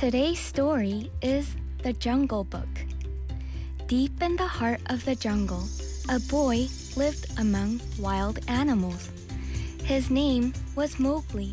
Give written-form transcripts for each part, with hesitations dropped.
Today's story is The Jungle Book. Deep in the heart of the jungle, a boy lived among wild animals. His name was Mowgli.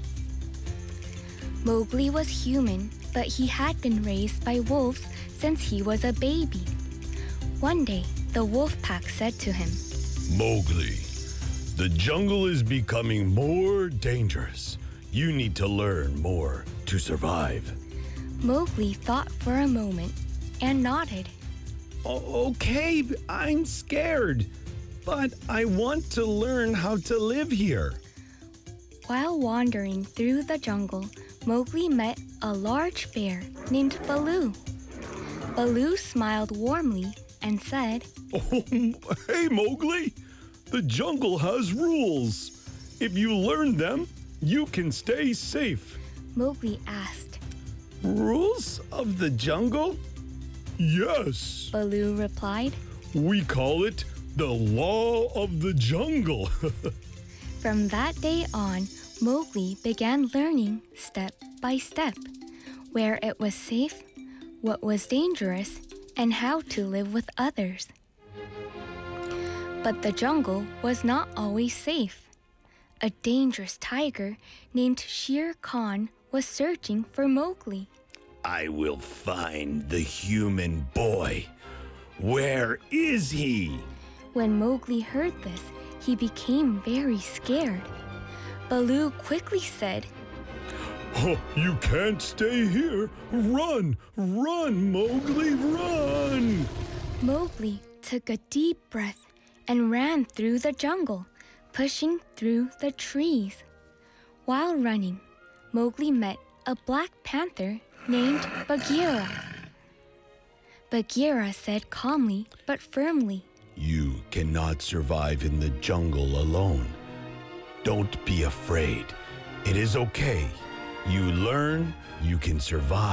Mowgli was human, but he had been raised by wolves since he was a baby. One day, the wolf pack said to him, Mowgli, the jungle is becoming more dangerous. You need to learn more to survive. Mowgli thought for a moment and nodded. Okay, I'm scared, but I want to learn how to live here. While wandering through the jungle, Mowgli met a large bear named Baloo. Baloo smiled warmly and said, Oh, hey, Mowgli, the jungle has rules. If you learn them, you can stay safe. Mowgli asked. Rules of the jungle? Yes, Baloo replied. we call it the law of the jungle. From that day on, Mowgli began learning step by step where it was safe, what was dangerous, and how to live with others. But the jungle was not always safe. A dangerous tiger named Shere Khan was searching for Mowgli. I will find the human boy. Where is he? When Mowgli heard this, he became very scared. Baloo quickly said, Oh, you can't stay here. Run, run, Mowgli, run. Mowgli took a deep breath and ran through the jungle, pushing through the trees. While running, Mowgli met a black panther named Bagheera. Bagheera said calmly but firmly, You cannot survive in the jungle alone. Don't be afraid. It is okay. You learn, you can survive.